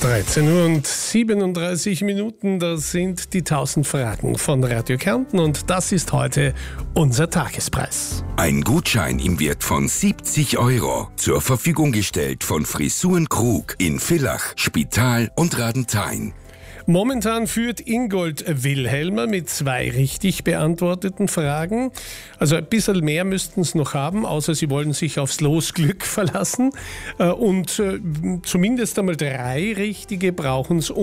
13:37 das sind die 1000 Fragen von Radio Kärnten und das ist heute unser Tagespreis. Ein Gutschein im Wert von 70 € zur Verfügung gestellt von Frisuren Krug in Villach, Spital und Radenthein. Momentan führt Ingold Wilhelmer mit 2 richtig beantworteten Fragen. Also ein bisschen mehr müssten es noch haben, außer Sie wollen sich aufs Losglück verlassen. Und zumindest einmal 3 richtige brauchen es,